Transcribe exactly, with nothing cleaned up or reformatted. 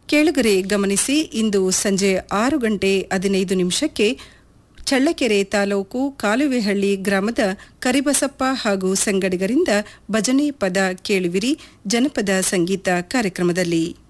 ಕೇಳುಗರೆ ಗಮನಿಸಿ, ಇಂದು ಸಂಜೆ ಆರು ಗಂಟೆ ಹದಿನೈದು ನಿಮಿಷಕ್ಕೆ ಚಳ್ಳಕೆರೆ ತಾಲೂಕು ಕಾಲುವೆಹಳ್ಳಿ ಗ್ರಾಮದ ಕರಿಬಸಪ್ಪ ಹಾಗೂ ಸಂಗಡಿಗರಿಂದ ಭಜನೆ ಪದ ಕೇಳುವಿರಿ ಜನಪದ ಸಂಗೀತ ಕಾರ್ಯಕ್ರಮದಲ್ಲಿ.